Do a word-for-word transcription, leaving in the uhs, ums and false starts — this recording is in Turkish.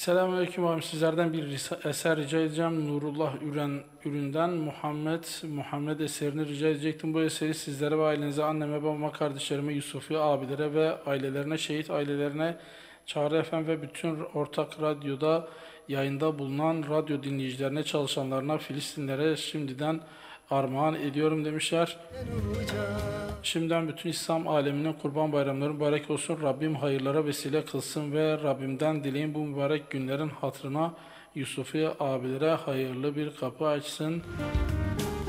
Selamünaleyküm abim. Sizlerden bir eser rica edeceğim. Nurullah Üren üründen Muhammed Muhammed eserini rica edecektim. Bu eseri sizlere ve ailenize, anneme, babama, kardeşlerime, Yusufi abilere ve ailelerine, şehit ailelerine, Çağrı Efem ve bütün ortak radyoda yayında bulunan radyo dinleyicilerine, çalışanlarına, Filistinlere şimdiden armağan ediyorum demişler. Şimdiden bütün İslam aleminin kurban bayramları mübarek olsun. Rabbim hayırlara vesile kılsın ve Rabbimden dileyin bu mübarek günlerin hatırına Yusufi abilere hayırlı bir kapı açsın.